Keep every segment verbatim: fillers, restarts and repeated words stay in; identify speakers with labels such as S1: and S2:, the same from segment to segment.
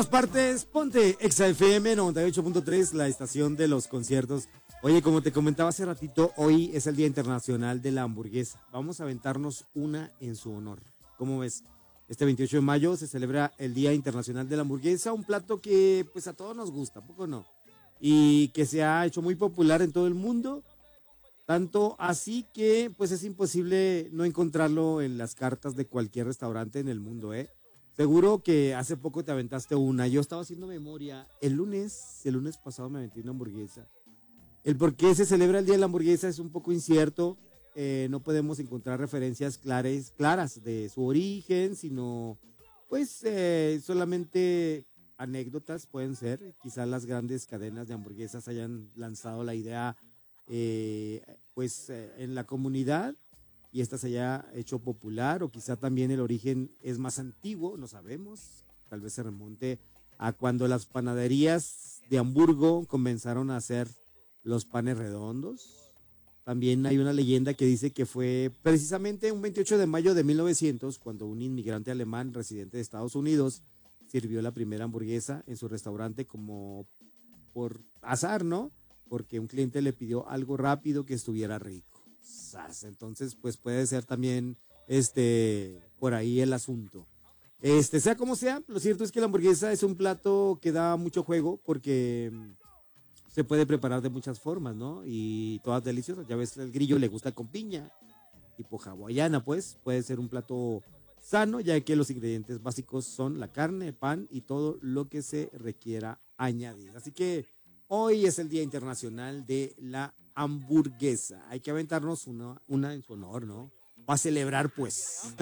S1: Partes, ponte Exa F M noventa y ocho punto tres, la estación de los conciertos. Oye, como te comentaba hace ratito, hoy es el Día Internacional de la Hamburguesa. Vamos a aventarnos una en su honor. ¿Cómo ves? Este veintiocho de mayo se celebra el Día Internacional de la Hamburguesa, un plato que pues a todos nos gusta, ¿a poco no? Y que se ha hecho muy popular en todo el mundo, tanto así que pues es imposible no encontrarlo en las cartas de cualquier restaurante en el mundo, ¿eh? Seguro que hace poco te aventaste una. Yo estaba haciendo memoria. El lunes, el lunes pasado me aventé una hamburguesa. El por qué se celebra el Día de la Hamburguesa es un poco incierto. Eh, no podemos encontrar referencias claras, claras de su origen, sino pues eh, solamente anécdotas pueden ser. Quizás las grandes cadenas de hamburguesas hayan lanzado la idea eh, pues eh, en la comunidad y esta se haya hecho popular, o quizá también el origen es más antiguo, no sabemos, tal vez se remonte a cuando las panaderías de Hamburgo comenzaron a hacer los panes redondos. También hay una leyenda que dice que fue precisamente un veintiocho de mayo de mil novecientos cuando un inmigrante alemán residente de Estados Unidos sirvió la primera hamburguesa en su restaurante como por azar, ¿no? Porque un cliente le pidió algo rápido que estuviera rico. Entonces, pues puede ser también este por ahí el asunto. Este, sea como sea, lo cierto es que la hamburguesa es un plato que da mucho juego porque se puede preparar de muchas formas, ¿no? Y todas deliciosas. Ya ves, el grillo le gusta con piña, tipo hawaiana, pues. Puede ser un plato sano, ya que los ingredientes básicos son la carne, pan y todo lo que se requiera añadir. Así que hoy es el Día Internacional de la Hamburguesa. Hay que aventarnos una, una en su honor, ¿no? Para celebrar, pues.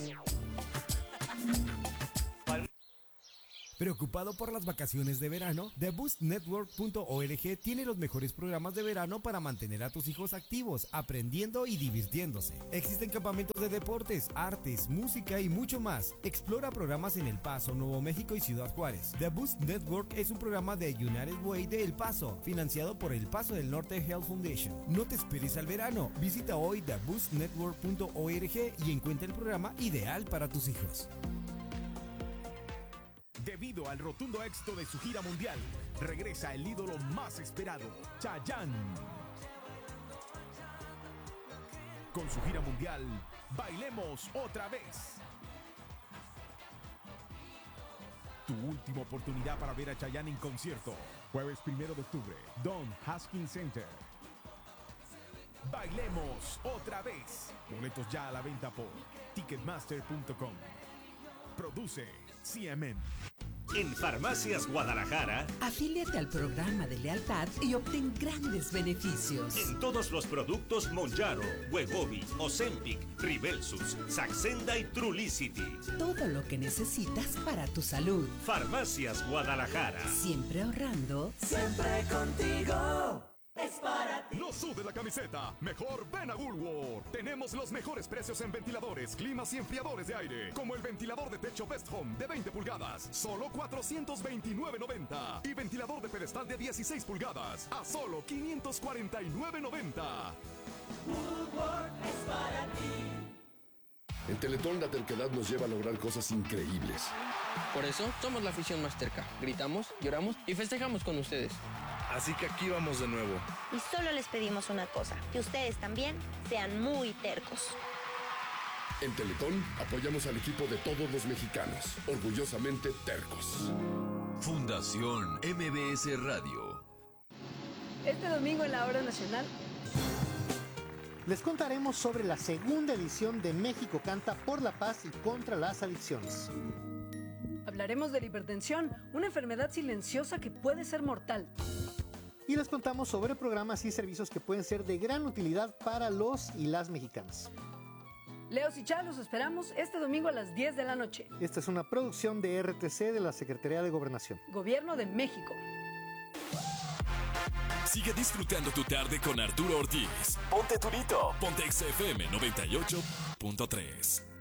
S2: ¿Preocupado por las vacaciones de verano? The Boost Network punto org tiene los mejores programas de verano para mantener a tus hijos activos, aprendiendo y divirtiéndose. Existen campamentos de deportes, artes, música y mucho más. Explora programas en El Paso, Nuevo México y Ciudad Juárez. The Boost Network es un programa de United Way de El Paso, financiado por El Paso del Norte Health Foundation. No te esperes al verano. Visita hoy the boost network punto org y encuentra el programa ideal para tus hijos.
S3: Debido al rotundo éxito de su gira mundial, regresa el ídolo más esperado, Chayanne. Con su gira mundial, Bailemos Otra Vez. Tu última oportunidad para ver a Chayanne en concierto. Jueves primero de octubre, Don Haskins Center. Bailemos Otra Vez. Boletos ya a la venta por ticketmaster punto com. Produce C M N.
S4: En Farmacias Guadalajara,
S5: afíliate al programa de lealtad y obtén grandes beneficios.
S4: En todos los productos Monjaro, Wegovy, Ozempic, Ribelsus, Saxenda y Trulicity.
S5: Todo lo que necesitas para tu salud.
S4: Farmacias Guadalajara.
S5: Siempre ahorrando.
S6: Siempre contigo. Es para ti.
S3: No sude la camiseta. Mejor ven a Woolworth. Tenemos los mejores precios en ventiladores, climas y enfriadores de aire. Como el ventilador de techo Best Home de veinte pulgadas, solo cuatrocientos veintinueve noventa. Y ventilador de pedestal de dieciséis pulgadas, a solo quinientos cuarenta y nueve noventa.
S6: Woolworth es para ti.
S7: En Teletón la terquedad nos lleva a lograr cosas increíbles.
S8: Por eso somos la afición más terca. Gritamos, lloramos y festejamos con ustedes.
S9: Así que aquí vamos de nuevo.
S10: Y solo les pedimos una cosa, que ustedes también sean muy tercos.
S7: En Teletón apoyamos al equipo de todos los mexicanos, orgullosamente tercos.
S11: Fundación M B S Radio.
S12: Este domingo en la Hora Nacional
S13: les contaremos sobre la segunda edición de México Canta por la Paz y contra las Adicciones.
S12: Hablaremos de la hipertensión, una enfermedad silenciosa que puede ser mortal.
S13: Y les contamos sobre programas y servicios que pueden ser de gran utilidad para los y las mexicanas.
S12: Leos y Chá, los esperamos este domingo a las diez de la noche.
S13: Esta es una producción de R T C de la Secretaría de Gobernación.
S12: Gobierno de México.
S11: Sigue disfrutando tu tarde con Arturo Ortiz. Ponte Turito. Ponte X F M noventa y ocho punto tres.